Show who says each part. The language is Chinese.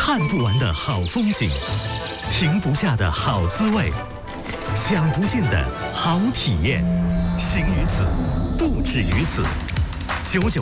Speaker 1: 看不完的好风景，停不下的好滋味，享不尽的好体验。行于此，不止于此。99